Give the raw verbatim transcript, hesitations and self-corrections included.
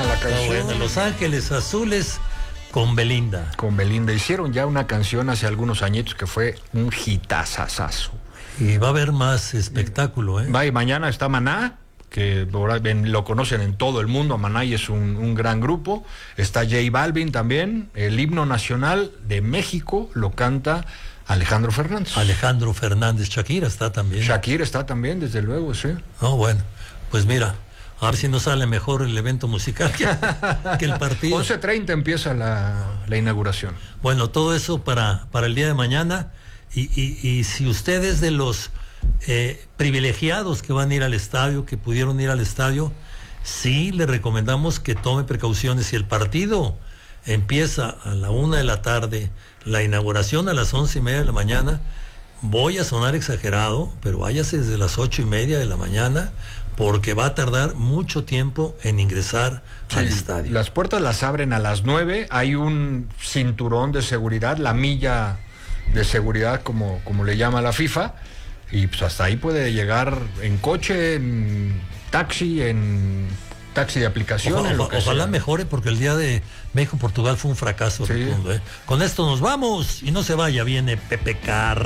la canción. No, bueno, Los Ángeles Azules con Belinda. Con Belinda. Hicieron ya una canción hace algunos añitos que fue un hitazazazo. Y va a haber más espectáculo, ¿eh? Va, y mañana está Maná, que lo conocen en todo el mundo. Maná y es un, un gran grupo. Está J Balvin también. El himno nacional de México lo canta Alejandro Fernández. Alejandro Fernández. Shakira está también. Shakira está también, desde luego, sí. No, bueno, pues mira, a ver si nos sale mejor el evento musical que, que el partido. once treinta empieza la, la inauguración. Bueno, todo eso para, para el día de mañana. Y, y, y si usted es de los eh, privilegiados que van a ir al estadio, que pudieron ir al estadio, sí le recomendamos que tome precauciones. Si el partido empieza a la una de la tarde, la inauguración a las once y media de la mañana, voy a sonar exagerado, pero váyase desde las ocho y media de la mañana, porque va a tardar mucho tiempo en ingresar sí, al estadio. Las puertas las abren a las nueve, hay un cinturón de seguridad, la milla de seguridad, como, como le llama la FIFA, y pues hasta ahí puede llegar en coche, en taxi, en taxi de aplicación. Ojalá, en lo que ojalá sea. mejore, porque el día de México-Portugal fue un fracaso sí. rotundo, ¿eh? Con esto nos vamos, y no se vaya, viene Pepe Carr.